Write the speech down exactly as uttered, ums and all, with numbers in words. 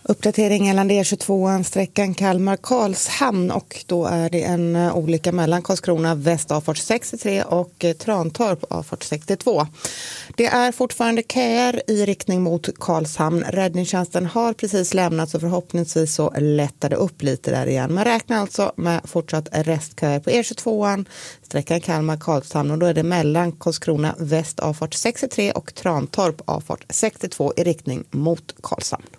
Uppdatering gällande E tjugotvå, sträckan Kalmar-Karlshamn, och då är det en olycka mellan Karlskrona väst avfart sextiotre och Trantorp avfart sextiotvå. Det är fortfarande köer i riktning mot Karlshamn. Räddningstjänsten har precis lämnat, så förhoppningsvis så lättar det upp lite där igen. Man räknar alltså med fortsatt restköer på E tjugotvå, sträckan Kalmar-Karlshamn, och då är det mellan Karlskrona väst avfart sextiotre och Trantorp avfart sextiotvå i riktning mot Karlshamn.